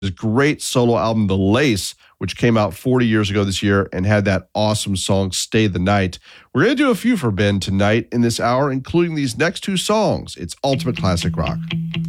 his great solo album, The Lace, which came out 40 years ago this year and had that awesome song, Stay the Night. We're going to do a few for Ben tonight in this hour, including these next two songs. It's Ultimate Classic Rock.